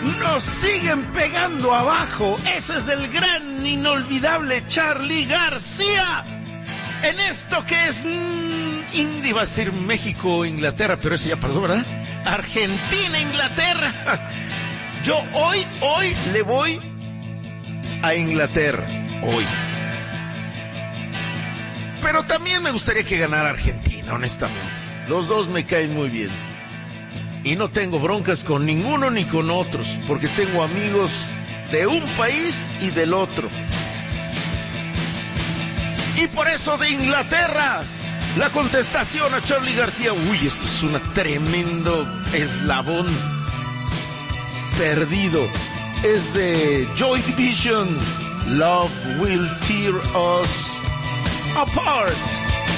nos siguen pegando abajo. Eso es del gran, inolvidable Charly García. En esto que es... iba a ser México, Inglaterra, pero eso ya pasó, ¿verdad? Argentina, Inglaterra. Yo hoy le voy a Inglaterra. Hoy. Pero también me gustaría que ganara Argentina, honestamente. Los dos me caen muy bien. Y no tengo broncas con ninguno ni con otros, porque tengo amigos de un país y del otro. Y por eso de Inglaterra, la contestación a Charly García. Uy, esto es un tremendo eslabón perdido. Es de Joy Division. Love will tear us apart.